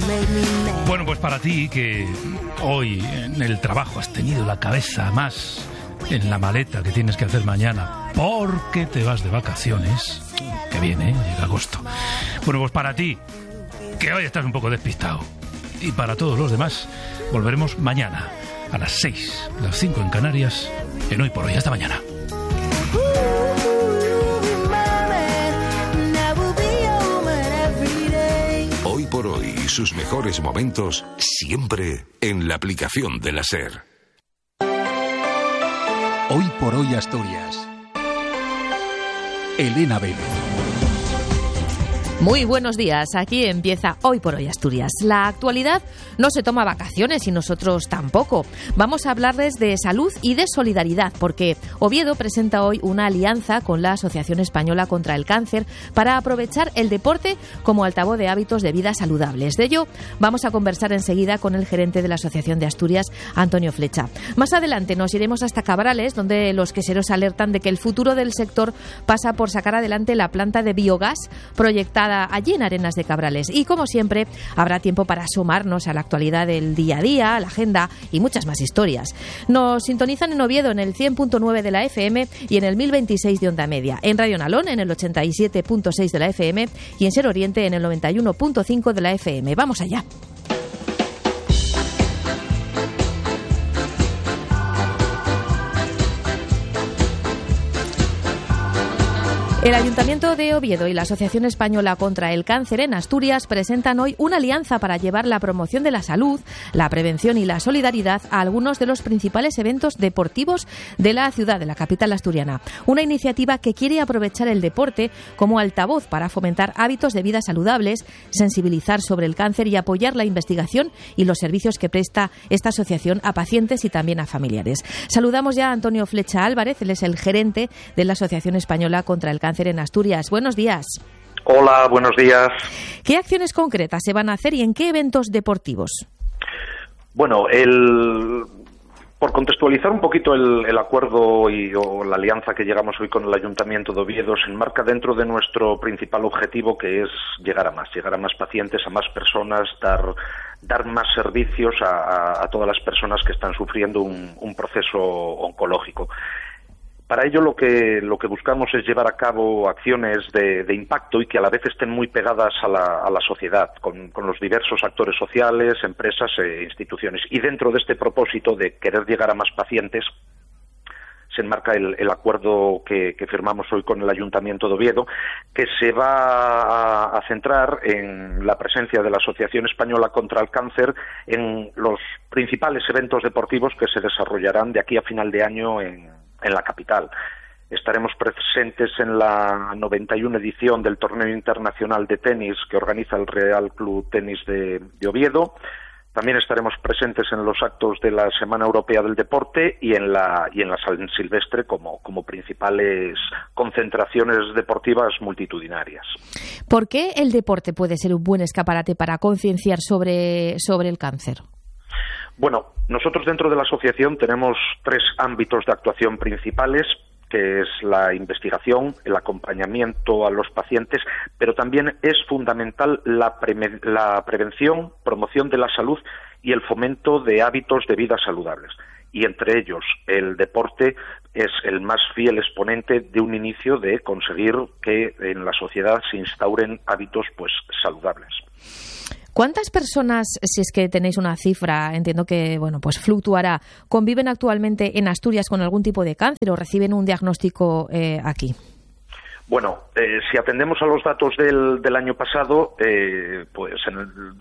Bueno, pues para ti que hoy en el trabajo has tenido la cabeza más en la maleta que tienes que hacer mañana porque te vas de vacaciones, que viene, llega agosto. Bueno, pues para ti que hoy estás un poco despistado, y para todos los demás, volveremos mañana a las 6, las 5 en Canarias, en Hoy por Hoy. Hasta mañana. Hoy por Hoy, sus mejores momentos siempre en la aplicación de la SER. Hoy por Hoy Asturias. Elena Vélez. Muy buenos días, aquí empieza Hoy por Hoy Asturias. La actualidad no se toma vacaciones y nosotros tampoco. Vamos a hablarles de salud y de solidaridad, porque Oviedo presenta hoy una alianza con la Asociación Española contra el Cáncer para aprovechar el deporte como altavoz de hábitos de vida saludables. De ello vamos a conversar enseguida con el gerente de la Asociación de Asturias, Antonio Flecha. Más adelante nos iremos hasta Cabrales, donde los queseros alertan de que el futuro del sector pasa por sacar adelante la planta de biogás proyectada allí en Arenas de Cabrales. Y como siempre, habrá tiempo para asomarnos a la actualidad del día a día, a la agenda y muchas más historias. Nos sintonizan en Oviedo en el 100.9 de la FM y en el 1026 de onda media. En Radio Nalón en el 87.6 de la FM y en Ser Oriente en el 91.5 de la FM. Vamos allá. El Ayuntamiento de Oviedo y la Asociación Española contra el Cáncer en Asturias presentan hoy una alianza para llevar la promoción de la salud, la prevención y la solidaridad a algunos de los principales eventos deportivos de la ciudad, de la capital asturiana. Una iniciativa que quiere aprovechar el deporte como altavoz para fomentar hábitos de vida saludables, sensibilizar sobre el cáncer y apoyar la investigación y los servicios que presta esta asociación a pacientes y también a familiares. Saludamos ya a Antonio Flecha Álvarez, él es el gerente de la Asociación Española contra el Cáncer en Asturias. Buenos días. Hola, buenos días. ¿Qué acciones concretas se van a hacer y en qué eventos deportivos? Bueno, por contextualizar un poquito el acuerdo o la alianza que llegamos hoy con el Ayuntamiento de Oviedo, se enmarca dentro de nuestro principal objetivo, que es llegar a más pacientes, a más personas, dar más servicios a todas las personas que están sufriendo un proceso oncológico. Para ello lo que buscamos es llevar a cabo acciones de impacto y que a la vez estén muy pegadas a la sociedad, con los diversos actores sociales, empresas e instituciones. Y dentro de este propósito de querer llegar a más pacientes, se enmarca el acuerdo que firmamos hoy con el Ayuntamiento de Oviedo, que se va a centrar en la presencia de la Asociación Española contra el Cáncer en los principales eventos deportivos que se desarrollarán de aquí a final de año en la capital. Estaremos presentes en la 91 edición del Torneo Internacional de Tenis que organiza el Real Club Tenis de Oviedo. También estaremos presentes en los actos de la Semana Europea del Deporte y en la San Silvestre como principales concentraciones deportivas multitudinarias. ¿Por qué el deporte puede ser un buen escaparate para concienciar sobre el cáncer? Bueno, nosotros dentro de la asociación tenemos 3 ámbitos de actuación principales, que es la investigación, el acompañamiento a los pacientes, pero también es fundamental la prevención, promoción de la salud y el fomento de hábitos de vida saludables. Y entre ellos, el deporte es el más fiel exponente de un inicio de conseguir que en la sociedad se instauren hábitos saludables. ¿Cuántas personas, si es que tenéis una cifra, entiendo que fluctuará, conviven actualmente en Asturias con algún tipo de cáncer o reciben un diagnóstico aquí? Bueno, si atendemos a los datos del año pasado, en el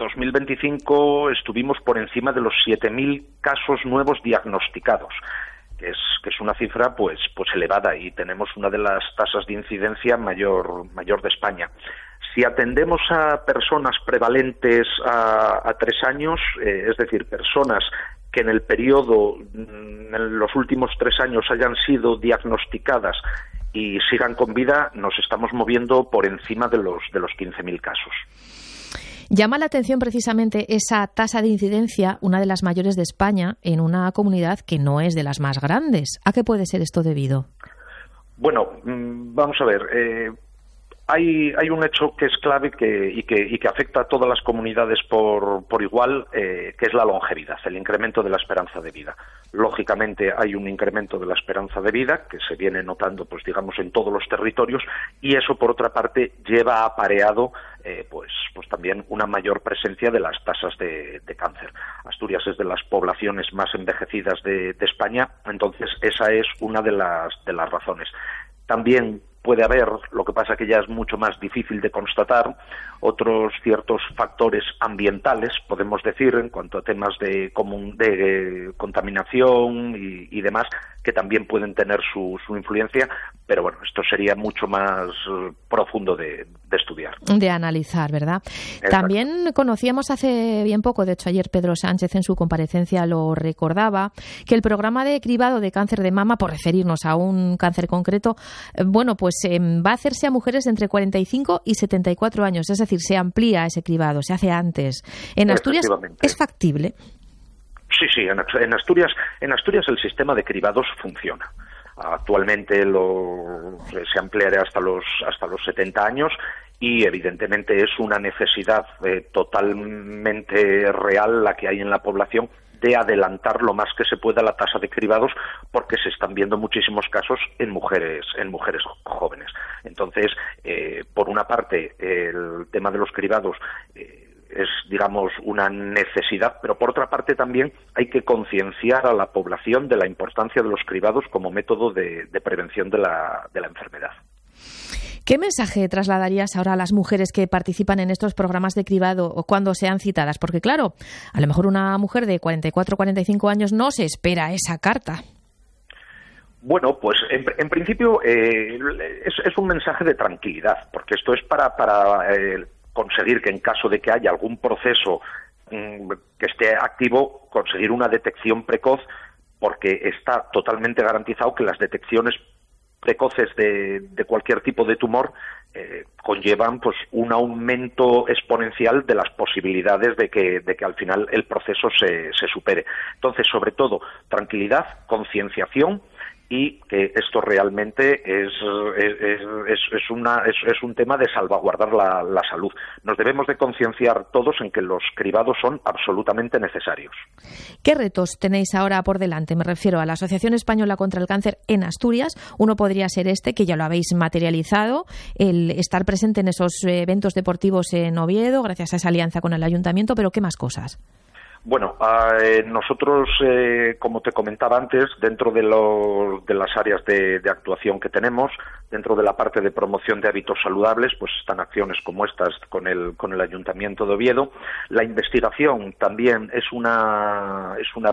2025 estuvimos por encima de los 7.000 casos nuevos diagnosticados, que es una cifra pues elevada, y tenemos una de las tasas de incidencia mayor de España. Si atendemos a personas prevalentes a 3 años, es decir, personas que en el periodo, en los últimos 3 años hayan sido diagnosticadas y sigan con vida, nos estamos moviendo por encima de los 15.000 casos. Llama la atención precisamente esa tasa de incidencia, una de las mayores de España, en una comunidad que no es de las más grandes. ¿A qué puede ser esto debido? Bueno, vamos a ver. Hay un hecho que es clave y que afecta a todas las comunidades por igual, que es la longevidad, el incremento de la esperanza de vida. Lógicamente hay un incremento de la esperanza de vida que se viene notando, pues digamos, en todos los territorios, y eso por otra parte lleva apareado pues también una mayor presencia de las tasas de cáncer. Asturias es de las poblaciones más envejecidas de España, entonces esa es una de las razones. También puede haber, lo que pasa que ya es mucho más difícil de constatar, otros ciertos factores ambientales, podemos decir, en cuanto a temas de contaminación y demás, que también pueden tener su influencia, pero bueno, esto sería mucho más profundo de estudiar. De analizar, ¿verdad? Exacto. También conocíamos hace bien poco, de hecho ayer Pedro Sánchez en su comparecencia lo recordaba, que el programa de cribado de cáncer de mama, por referirnos a un cáncer concreto, bueno, pues va a hacerse a mujeres entre 45 y 74 años, es decir, se amplía ese cribado, se hace antes. ¿En Asturias es factible? Sí, en Asturias el sistema de cribados funciona. Actualmente se ampliará hasta los 70 años y evidentemente es una necesidad totalmente real la que hay en la población de adelantar lo más que se pueda la tasa de cribados, porque se están viendo muchísimos casos en mujeres jóvenes. Entonces, por una parte, el tema de los cribados es, digamos, una necesidad, pero por otra parte también hay que concienciar a la población de la importancia de los cribados como método de prevención de la enfermedad. ¿Qué mensaje trasladarías ahora a las mujeres que participan en estos programas de cribado o cuando sean citadas? Porque claro, a lo mejor una mujer de 44 o 45 años no se espera esa carta. Bueno, pues en principio es un mensaje de tranquilidad, porque esto es para conseguir que en caso de que haya algún proceso que esté activo, conseguir una detección precoz, porque está totalmente garantizado que las detecciones precoces de cualquier tipo de tumor conllevan pues un aumento exponencial de las posibilidades de que al final el proceso se supere. Entonces, sobre todo, tranquilidad, concienciación, y que esto realmente es un tema de salvaguardar la salud. Nos debemos de concienciar todos en que los cribados son absolutamente necesarios. ¿Qué retos tenéis ahora por delante? Me refiero a la Asociación Española contra el Cáncer en Asturias. Uno podría ser que ya lo habéis materializado, el estar presente en esos eventos deportivos en Oviedo, gracias a esa alianza con el Ayuntamiento, pero ¿qué más cosas? Bueno, nosotros, como te comentaba antes, dentro de las áreas de actuación que tenemos, dentro de la parte de promoción de hábitos saludables, pues están acciones como estas con el Ayuntamiento de Oviedo. La investigación también es una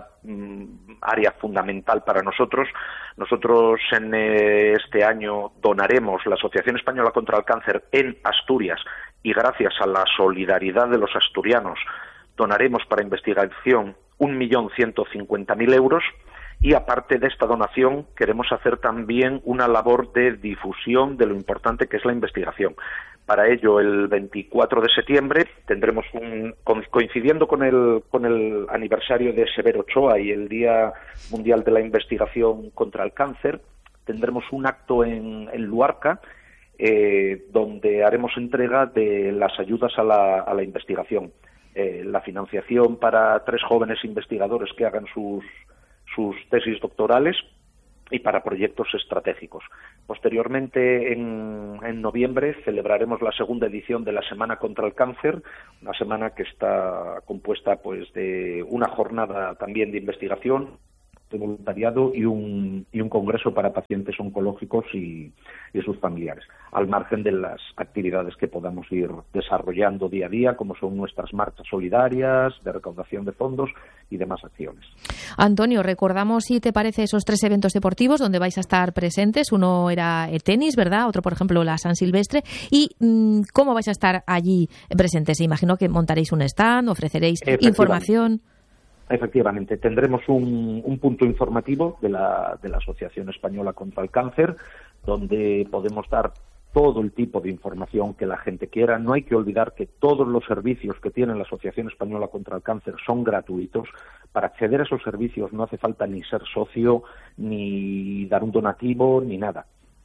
área fundamental para nosotros. Nosotros en este año donaremos la Asociación Española contra el Cáncer en Asturias, y gracias a la solidaridad de los asturianos donaremos para investigación 1.150.000 euros, y aparte de esta donación queremos hacer también una labor de difusión de lo importante que es la investigación. Para ello, el 24 de septiembre tendremos coincidiendo con el aniversario de Severo Ochoa y el Día Mundial de la Investigación contra el Cáncer, tendremos un acto en Luarca, donde haremos entrega de las ayudas a la investigación. La financiación para 3 jóvenes investigadores que hagan sus tesis doctorales y para proyectos estratégicos. Posteriormente, en noviembre, celebraremos la segunda edición de la Semana contra el Cáncer, una semana que está compuesta pues de una jornada también de investigación, de voluntariado y un congreso para pacientes oncológicos y sus familiares, al margen de las actividades que podamos ir desarrollando día a día, como son nuestras marchas solidarias, de recaudación de fondos y demás acciones. Antonio, recordamos, si te parece, esos 3 eventos deportivos donde vais a estar presentes. Uno era el tenis, ¿verdad? Otro, por ejemplo, la San Silvestre. ¿Y cómo vais a estar allí presentes? Imagino que montaréis un stand, ofreceréis información. Efectivamente, tendremos un punto informativo de la Asociación Española contra el Cáncer, donde podemos dar todo el tipo de información que la gente quiera. No hay que olvidar que todos los servicios que tiene la Asociación Española contra el Cáncer son gratuitos. Para acceder a esos servicios no hace falta ni ser socio, ni dar un donativo, ni nada.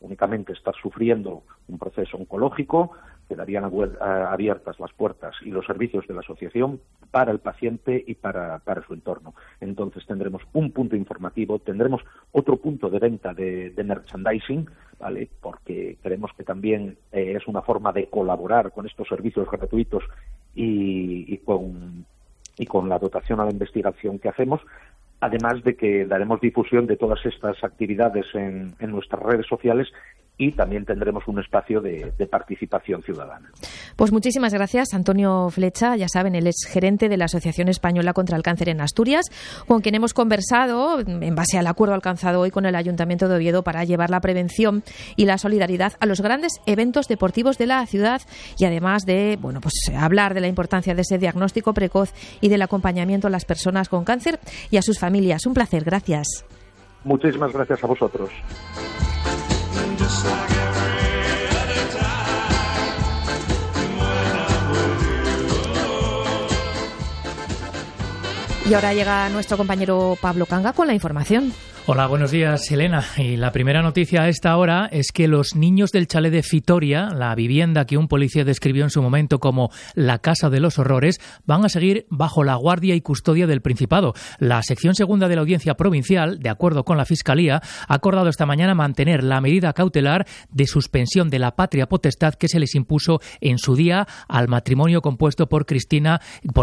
únicamente estar sufriendo un proceso oncológico, quedarían abiertas las puertas y los servicios de la asociación para el paciente y para su entorno. Entonces tendremos un punto informativo, tendremos otro punto de venta de merchandising, ¿vale? Porque creemos que también es una forma de colaborar con estos servicios gratuitos y con la dotación a la investigación que hacemos, además de que daremos difusión de todas estas actividades en nuestras redes sociales y también tendremos un espacio de participación ciudadana. Pues muchísimas gracias, Antonio Flecha. Ya saben, él es gerente de la Asociación Española contra el Cáncer en Asturias, con quien hemos conversado en base al acuerdo alcanzado hoy con el Ayuntamiento de Oviedo para llevar la prevención y la solidaridad a los grandes eventos deportivos de la ciudad y además de hablar de la importancia de ese diagnóstico precoz y del acompañamiento a las personas con cáncer y a sus familias. Un placer, gracias. Muchísimas gracias a vosotros. Y ahora llega nuestro compañero Pablo Canga con la información. Hola, buenos días, Elena. Y la primera noticia a esta hora es que los niños del chalet de Fitoria, la vivienda que un policía describió en su momento como la casa de los horrores, van a seguir bajo la guardia y custodia del Principado. La sección segunda de la Audiencia Provincial, de acuerdo con la Fiscalía, ha acordado esta mañana mantener la medida cautelar de suspensión de la patria potestad que se les impuso en su día al matrimonio compuesto por Cristian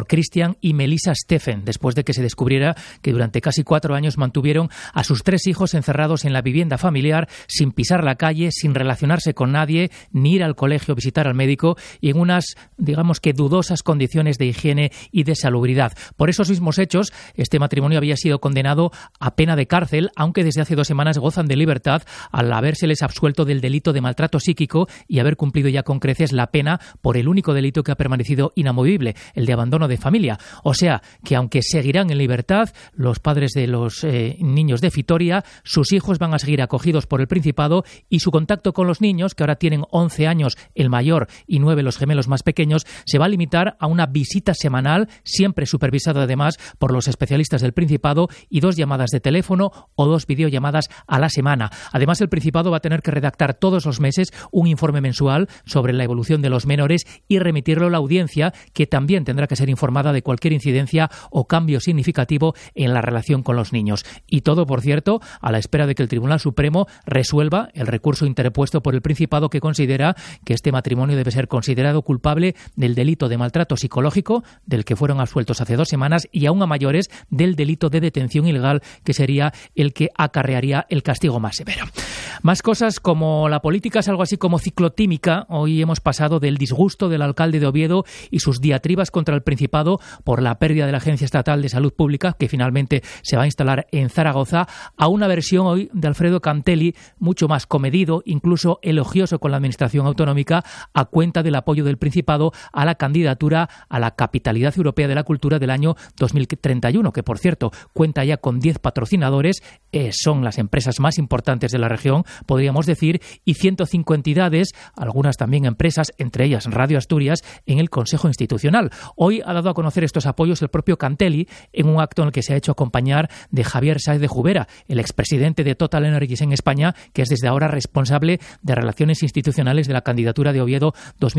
y Melissa Steffen, después de que se descubriera que durante casi 4 años mantuvieron a sus 3 hijos encerrados en la vivienda familiar, sin pisar la calle, sin relacionarse con nadie, ni ir al colegio, visitar al médico y en unas, digamos que dudosas condiciones de higiene y de salubridad. Por esos mismos hechos, este matrimonio había sido condenado a pena de cárcel, aunque desde hace 2 semanas gozan de libertad al habérseles absuelto del delito de maltrato psíquico y haber cumplido ya con creces la pena por el único delito que ha permanecido inamovible, el de abandono de familia. O sea, que aunque seguirán en libertad los padres de los niños de Vitoria, sus hijos van a seguir acogidos por el Principado y su contacto con los niños, que ahora tienen 11 años el mayor y 9 los gemelos más pequeños, se va a limitar a una visita semanal, siempre supervisada además por los especialistas del Principado, y 2 llamadas de teléfono o 2 videollamadas a la semana. Además, el Principado va a tener que redactar todos los meses un informe mensual sobre la evolución de los menores y remitirlo a la audiencia, que también tendrá que ser informada de cualquier incidencia o cambio significativo en la relación con los niños. Y todo, por cierto, a la espera de que el Tribunal Supremo resuelva el recurso interpuesto por el Principado, que considera que este matrimonio debe ser considerado culpable del delito de maltrato psicológico, del que fueron absueltos hace 2 semanas, y aún a mayores del delito de detención ilegal, que sería el que acarrearía el castigo más severo. Más cosas, como la política es algo así como ciclotímica. Hoy hemos pasado del disgusto del alcalde de Oviedo y sus diatribas contra el Principado por la pérdida de la Agencia Estatal de Salud Pública, que finalmente se va a instalar en Zaragoza, a una versión hoy de Alfredo Cantelli mucho más comedido, incluso elogioso con la administración autonómica, a cuenta del apoyo del Principado a la candidatura a la Capitalidad Europea de la Cultura del año 2031, que por cierto cuenta ya con 10 patrocinadores, son las empresas más importantes de la región, podríamos decir, y 105 entidades, algunas también empresas, entre ellas Radio Asturias, en el Consejo Institucional. Hoy ha dado a conocer estos apoyos el propio Cantelli en un acto en el que se ha hecho acompañar de Javier Sáez de Jubera, el expresidente de Total Energies en España, que es desde ahora responsable de Relaciones Institucionales de la candidatura de Oviedo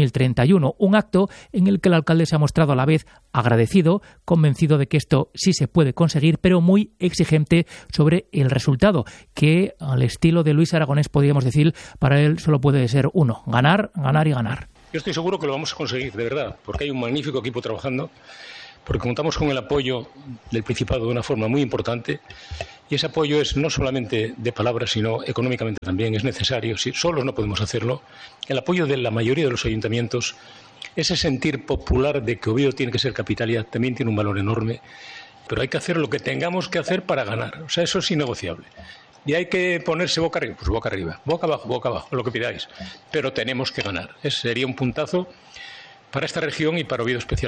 2031. Un acto en el que el alcalde se ha mostrado a la vez agradecido, convencido de que esto sí se puede conseguir, pero muy exigente sobre el resultado, que al estilo de Luis Aragonés podríamos decir, para él solo puede ser uno: ganar, ganar y ganar. Yo estoy seguro que lo vamos a conseguir, de verdad, porque hay un magnífico equipo trabajando, porque contamos con el apoyo del Principado de una forma muy importante, y ese apoyo es no solamente de palabras, sino económicamente también es necesario. Si solos no podemos hacerlo, el apoyo de la mayoría de los ayuntamientos, ese sentir popular de que Oviedo tiene que ser capitalidad, también tiene un valor enorme, pero hay que hacer lo que tengamos que hacer para ganar. O sea, eso es innegociable. Y hay que ponerse boca arriba, pues boca arriba, boca abajo, lo que pidáis. Pero tenemos que ganar. Ese sería un puntazo para esta región y para Oviedo especialmente.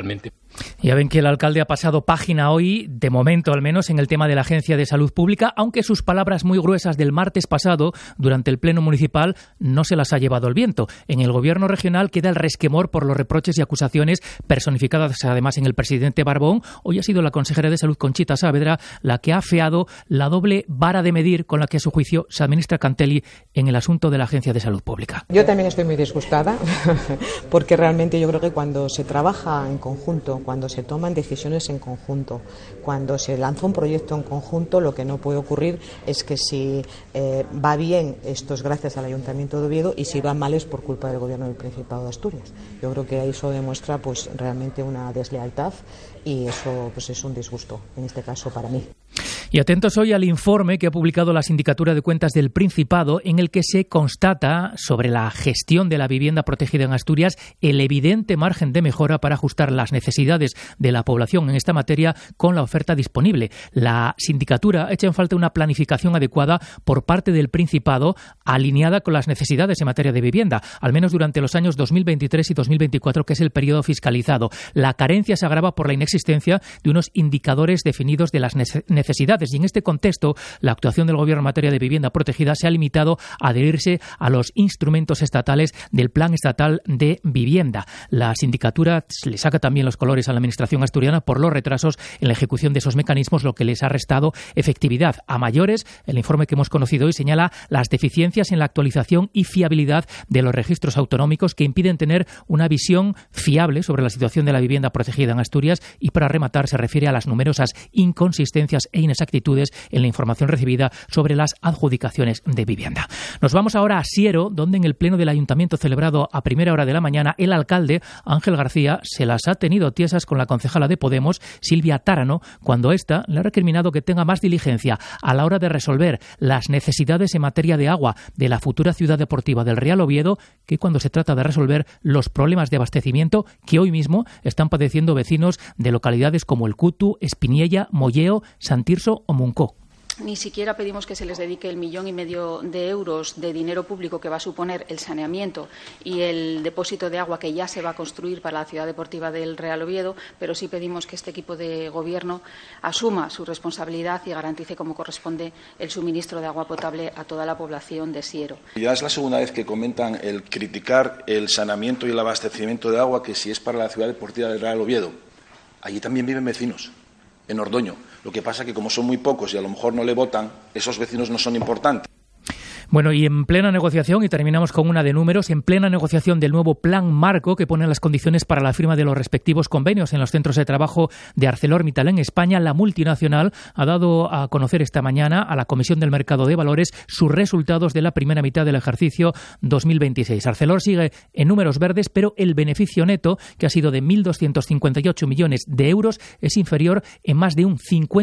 Ya ven que el alcalde ha pasado página hoy, de momento al menos, en el tema de la Agencia de Salud Pública, aunque sus palabras muy gruesas del martes pasado, durante el pleno municipal, no se las ha llevado el viento. En el gobierno regional queda el resquemor por los reproches y acusaciones personificadas además en el presidente Barbón. Hoy ha sido la consejera de Salud, Conchita Saavedra, la que ha afeado la doble vara de medir con la que a su juicio se administra Cantelli en el asunto de la Agencia de Salud Pública. Yo también estoy muy disgustada porque realmente yo creo que cuando se trabaja en conjunto, cuando se toman decisiones en conjunto, cuando se lanza un proyecto en conjunto, lo que no puede ocurrir es que si va bien, esto es gracias al Ayuntamiento de Oviedo, y si va mal es por culpa del Gobierno del Principado de Asturias. Yo creo que eso demuestra pues realmente una deslealtad y eso pues es un disgusto, en este caso para mí. Y atentos hoy al informe que ha publicado la Sindicatura de Cuentas del Principado, en el que se constata sobre la gestión de la vivienda protegida en Asturias el evidente margen de mejora para ajustar las necesidades de la población en esta materia con la oferta disponible. La Sindicatura echa en falta una planificación adecuada por parte del Principado alineada con las necesidades en materia de vivienda, al menos durante los años 2023 y 2024, que es el periodo fiscalizado. La carencia se agrava por la inexistencia de unos indicadores definidos de las necesidades. Y en este contexto, la actuación del Gobierno en materia de vivienda protegida se ha limitado a adherirse a los instrumentos estatales del Plan Estatal de Vivienda. La sindicatura le saca también los colores a la Administración asturiana por los retrasos en la ejecución de esos mecanismos, lo que les ha restado efectividad. A mayores, el informe que hemos conocido hoy señala las deficiencias en la actualización y fiabilidad de los registros autonómicos que impiden tener una visión fiable sobre la situación de la vivienda protegida en Asturias, y para rematar se refiere a las numerosas inconsistencias e inexactitudes en la información recibida sobre las adjudicaciones de vivienda. Nos vamos ahora a Siero, donde en el pleno del ayuntamiento celebrado a primera hora de la mañana, el alcalde Ángel García se las ha tenido tiesas con la concejala de Podemos, Silvia Tárano, cuando ésta le ha recriminado que tenga más diligencia a la hora de resolver las necesidades en materia de agua de la futura ciudad deportiva del Real Oviedo que cuando se trata de resolver los problemas de abastecimiento que hoy mismo están padeciendo vecinos de localidades como El Cutu, Espiniella, Molleo, San Tirso o Muncó. Ni siquiera pedimos que se les dedique el 1,5 millones de euros de dinero público que va a suponer el saneamiento y el depósito de agua que ya se va a construir para la ciudad deportiva del Real Oviedo, pero sí pedimos que este equipo de gobierno asuma su responsabilidad y garantice como corresponde el suministro de agua potable a toda la población de Siero. Ya es la segunda vez que comentan el criticar el saneamiento y el abastecimiento de agua, que si es para la ciudad deportiva del Real Oviedo. Allí también viven vecinos, en Ordoño. Lo que pasa es que como son muy pocos y a lo mejor no le votan, esos vecinos no son importantes. Bueno, y en plena negociación, y terminamos con una de números, en plena negociación del nuevo plan marco que pone las condiciones para la firma de los respectivos convenios en los centros de trabajo de ArcelorMittal en España, la multinacional ha dado a conocer esta mañana a la Comisión del Mercado de Valores sus resultados de la primera mitad del ejercicio 2026. Arcelor sigue en números verdes, pero el beneficio neto, que ha sido de 1.258 millones de euros, es inferior en más de un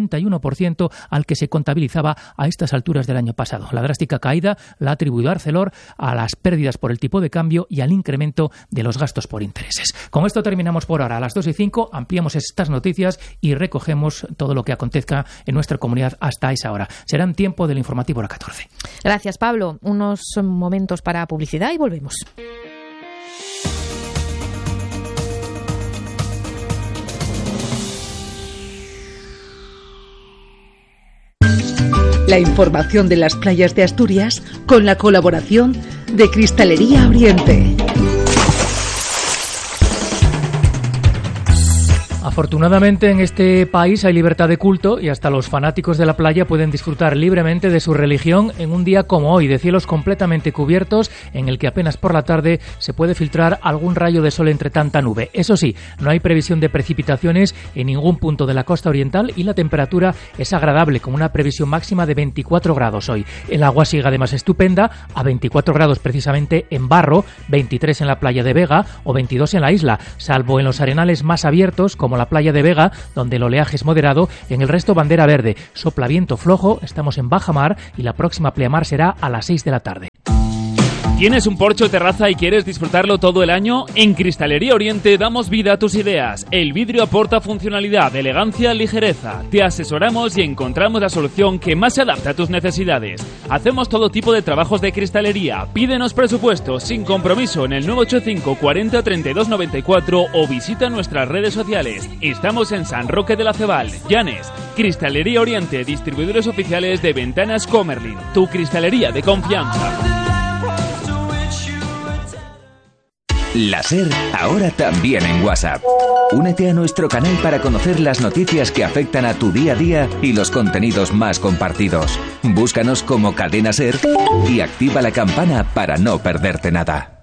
51% al que se contabilizaba a estas alturas del año pasado. La drástica caída la ha atribuido Arcelor a las pérdidas por el tipo de cambio y al incremento de los gastos por intereses. Con esto terminamos por ahora. A las 2:05 ampliamos estas noticias y recogemos todo lo que acontezca en nuestra comunidad hasta esa hora. Será en tiempo del informativo a las 14. Gracias, Pablo. Unos momentos para publicidad y volvemos. La información de las playas de Asturias con la colaboración de Cristalería Oriente. Afortunadamente en este país hay libertad de culto y hasta los fanáticos de la playa pueden disfrutar libremente de su religión en un día como hoy, de cielos completamente cubiertos en el que apenas por la tarde se puede filtrar algún rayo de sol entre tanta nube. Eso sí, no hay previsión de precipitaciones en ningún punto de la costa oriental y la temperatura es agradable, con una previsión máxima de 24 grados hoy. El agua sigue además estupenda, a 24 grados precisamente en Barro, 23 en la playa de Vega o 22 en la isla, salvo en los arenales más abiertos como la playa de Vega, donde el oleaje es moderado. En el resto bandera verde, sopla viento flojo, estamos en baja mar y la próxima pleamar será a las 6 de la tarde. ¿Tienes un porche o terraza y quieres disfrutarlo todo el año? En Cristalería Oriente damos vida a tus ideas. El vidrio aporta funcionalidad, elegancia, ligereza. Te asesoramos y encontramos la solución que más se adapta a tus necesidades. Hacemos todo tipo de trabajos de cristalería. Pídenos presupuestos sin compromiso en el 985 40 32 94 o visita nuestras redes sociales. Estamos en San Roque de la Cebal, Llanes. Cristalería Oriente, distribuidores oficiales de Ventanas Comerlin. Tu cristalería de confianza. La SER, ahora también en WhatsApp. Únete a nuestro canal para conocer las noticias que afectan a tu día a día y los contenidos más compartidos. Búscanos como Cadena SER y activa la campana para no perderte nada.